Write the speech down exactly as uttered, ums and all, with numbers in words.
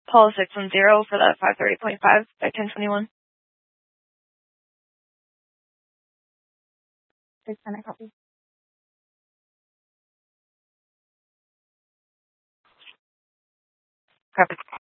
Paul six one zero for the five thirty point five by ten twenty-one. Please send a copy. Copy.